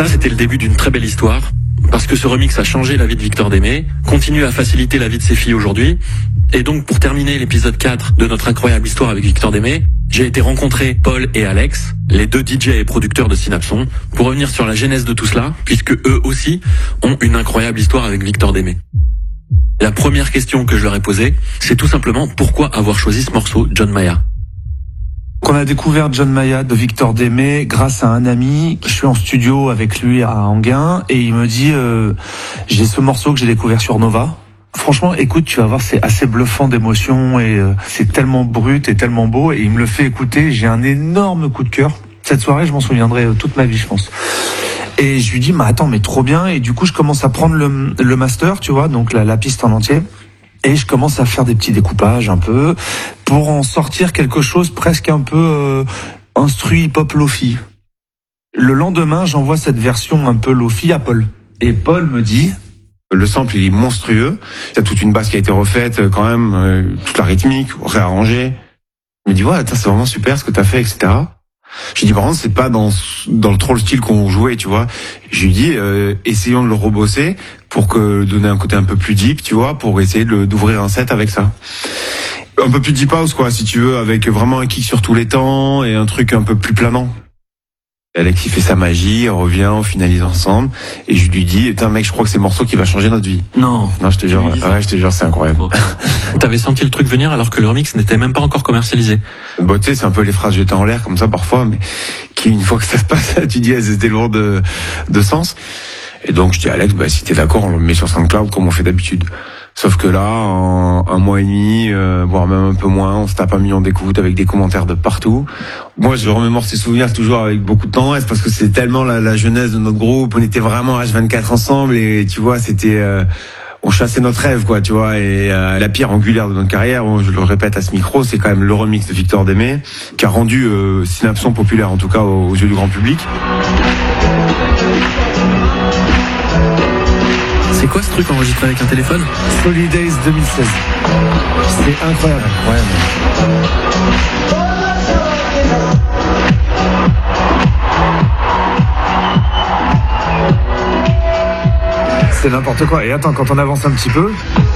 Ça, c'était le début d'une très belle histoire, parce que ce remix a changé la vie de Victor Démé, continue à faciliter la vie de ses filles aujourd'hui. Et donc, pour terminer l'épisode 4 de notre incroyable histoire avec Victor Démé, j'ai été rencontrer Paul et Alex, les deux DJ et producteurs de Synapson, pour revenir sur la genèse de tout cela, puisque eux aussi ont une incroyable histoire avec Victor Démé. La première question que je leur ai posée, c'est tout simplement pourquoi avoir choisi ce morceau, John Maia. On a découvert John Maia de Victor Démé grâce à un ami. Je suis en studio avec lui à Enghien et il me dit j'ai ce morceau que j'ai découvert sur Nova. Franchement, écoute, tu vas voir, c'est assez bluffant d'émotion et c'est tellement brut et tellement beau. Et il me le fait écouter, j'ai un énorme coup de cœur. Cette soirée, je m'en souviendrai toute ma vie, je pense. Et je lui dis, mais attends, mais trop bien. Et du coup, je commence à prendre le master, tu vois, donc la piste en entier. Et je commence à faire des petits découpages un peu pour en sortir quelque chose presque un peu instru hip-hop lofi. Le lendemain, j'envoie cette version un peu lofi à Paul. Et Paul me dit... Le sample, il est monstrueux. Il y a toute une basse qui a été refaite quand même, toute la rythmique, réarrangée. Il me dit, ouais, c'est vraiment super ce que t'as fait, etc. Je lui dis, par contre, c'est pas dans le style qu'on jouait, tu vois. Je lui dis, essayons de le rebosser pour donner un côté un peu plus deep, tu vois, pour essayer d'ouvrir un set avec ça. Un peu plus deep house, quoi, si tu veux, avec vraiment un kick sur tous les temps et un truc un peu plus planant. Alex, il fait sa magie, on revient, on finalise ensemble, et je lui dis, putain, mec, je crois que c'est le morceau qui va changer notre vie. Non, je te jure, c'est incroyable. Bon. T'avais senti le truc venir alors que le remix n'était même pas encore commercialisé. Bon, tu sais, c'est un peu les phrases jetées en l'air comme ça parfois, mais qui, une fois que ça se passe, tu dis, elles étaient lourdes de sens. Et donc, je dis à Alex, si t'es d'accord, on le met sur SoundCloud comme on fait d'habitude. Sauf que là, en un mois et demi, voire même un peu moins, on se tape 1 million d'écoutes avec des commentaires de partout. Moi, je remémore ces souvenirs toujours avec beaucoup de tendresse parce que c'est tellement la jeunesse de notre groupe. On était vraiment H24 ensemble et tu vois, c'était... on chassait notre rêve, quoi, tu vois. Et la pierre angulaire de notre carrière, je le répète à ce micro, c'est quand même le remix de Victor Démé qui a rendu Synapson populaire, en tout cas aux yeux du grand public. C'est quoi ce truc enregistré avec un téléphone ? Solidays 2016. C'est incroyable. C'est n'importe quoi. Et attends, quand on avance un petit peu...